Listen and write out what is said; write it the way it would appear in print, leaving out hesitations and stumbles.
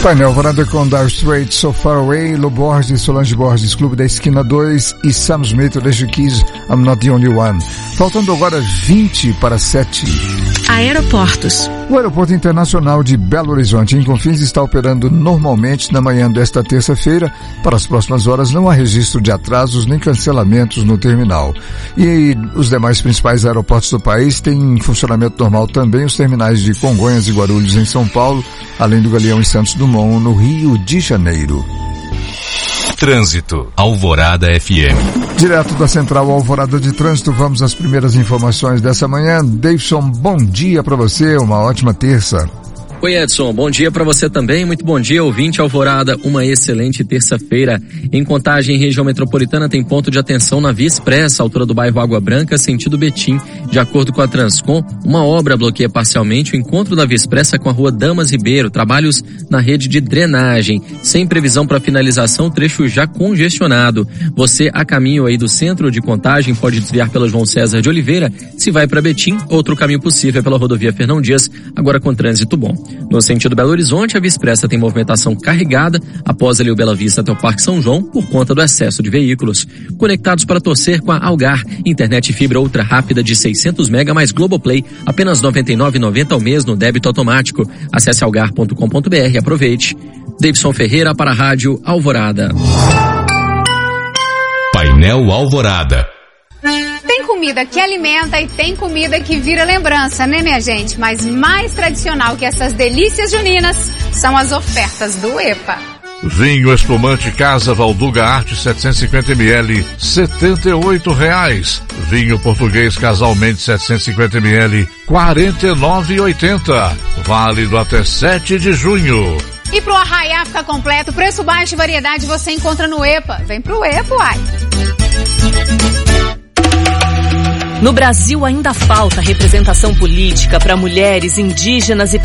Painel Alvorada com Dire Straits, So Far Away, Lo Borges, Solange Borges, Clube da Esquina 2 e Sam Smith, Alicia Keys, I'm Not the Only One. Faltando agora 20 para 7. Aeroportos. O Aeroporto Internacional de Belo Horizonte, em Confins, está operando normalmente na manhã desta terça-feira. Para as próximas horas não há registro de atrasos nem cancelamentos no terminal. E os demais principais aeroportos do país têm em funcionamento normal também os terminais de Congonhas e Guarulhos em São Paulo, além do Galeão e Santos Dumont no Rio de Janeiro. Trânsito, Alvorada FM. Direto da Central Alvorada de Trânsito, vamos às primeiras informações dessa manhã. Davidson, bom dia para você, uma ótima terça. Oi Edson, bom dia para você também, muito bom dia ouvinte Alvorada, uma excelente terça-feira. Em Contagem, região metropolitana, tem ponto de atenção na Via Expressa, altura do bairro Água Branca, sentido Betim. De acordo com a Transcom, uma obra bloqueia parcialmente o encontro da Via Expressa com a rua Damas Ribeiro, trabalhos na rede de drenagem. Sem previsão para finalização, trecho já congestionado. Você, a caminho aí do centro de Contagem, pode desviar pela João César de Oliveira. Se vai para Betim, outro caminho possível é pela rodovia Fernão Dias, agora com trânsito bom. No sentido Belo Horizonte, a Via Expressa tem movimentação carregada após ali o Bela Vista até o Parque São João por conta do excesso de veículos. Conectados para torcer com a Algar, internet fibra ultra rápida de 600 MB mais Globoplay, apenas R$ 99,90 ao mês no débito automático. Acesse algar.com.br e aproveite. Davidson Ferreira para a Rádio Alvorada. Painel Alvorada. Tem comida que alimenta e tem comida que vira lembrança, né, minha gente? Mas mais tradicional que essas delícias juninas são as ofertas do EPA. Vinho espumante Casa Valduga Arte 750 ml, R$ 78,00. Vinho português Casal Mendes 750 ml, R$ 49,80. Válido até 7 de junho. E pro arraiá ficar completo, preço baixo e variedade você encontra no EPA. Vem pro EPA, uai. No Brasil ainda falta representação política para mulheres, indígenas e